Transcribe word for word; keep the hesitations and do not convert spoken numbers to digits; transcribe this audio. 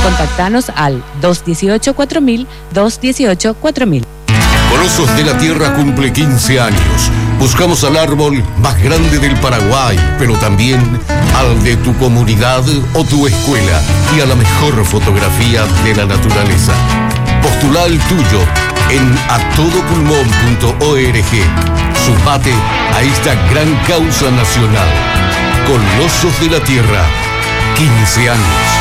Contactanos al dos uno ocho, cuatro mil, dos uno ocho, cuatro mil. Colosos de la Tierra cumple quince años. Buscamos al árbol más grande del Paraguay, pero también al de tu comunidad o tu escuela y a la mejor fotografía de la naturaleza. Postula el tuyo en a todo pulmón punto org. Sumate a esta gran causa nacional. Colosos de la Tierra, quince años.